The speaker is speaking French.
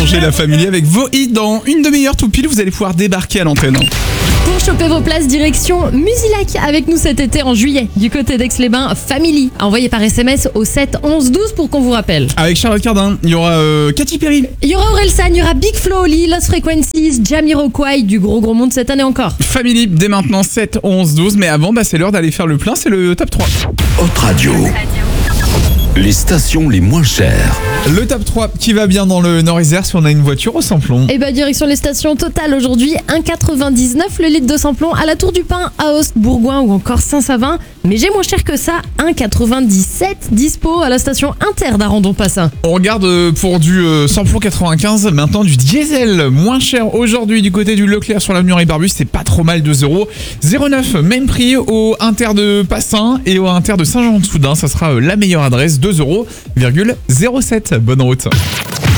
prolonger la famille avec vos hits. Dans une demi-heure tout pile, vous allez pouvoir débarquer à l'antenne. Pour choper vos places, direction Musilac avec nous cet été en juillet. Du côté d'Aix-les-Bains, Family. Envoyez par SMS au 7 11 12 pour qu'on vous rappelle. Avec Charlotte Cardin, il y aura Katy Perry. Il y aura Orelsan, il y aura Big Flo, Oli, Lost Frequencies, Jamiroquai, du gros monde cette année encore. Family, dès maintenant 7, 11, 12. Mais avant, c'est l'heure d'aller faire le plein, c'est le top 3. Hot Radio. Les stations les moins chères. Le top 3 qui va bien dans le Nord-Isère si on a une voiture au samplon. Et direction les stations Total aujourd'hui, 1,99 le litre de samplon à la Tour du Pin, à Aoste, Bourgoin ou encore Saint-Savin. Mais j'ai moins cher que ça, 1,97 dispo à la station Inter d'Arandon-Passin. On regarde pour du samplon 95, maintenant du diesel moins cher aujourd'hui du côté du Leclerc sur l'avenue Henri Barbus, c'est pas trop mal, 2 €. 0,9 même prix au Inter de Passin et au Inter de Saint-Jean-de-Soudain, ça sera la meilleure adresse, 2,07 €. Bonne route.